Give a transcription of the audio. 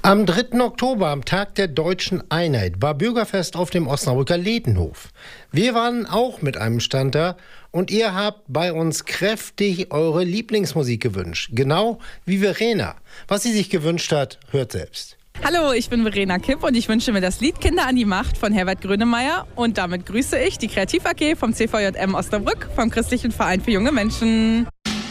Am 3. Oktober, am Tag der Deutschen Einheit, war Bürgerfest auf dem Osnabrücker Ledenhof. Wir waren auch mit einem Stand da und ihr habt bei uns kräftig eure Lieblingsmusik gewünscht. Genau wie Verena. Was sie sich gewünscht hat, hört selbst. Hallo, ich bin Verena Kipp und ich wünsche mir das Lied Kinder an die Macht von Herbert Grönemeyer. Und damit grüße ich die Kreativ AG vom CVJM Osnabrück, vom Christlichen Verein für junge Menschen.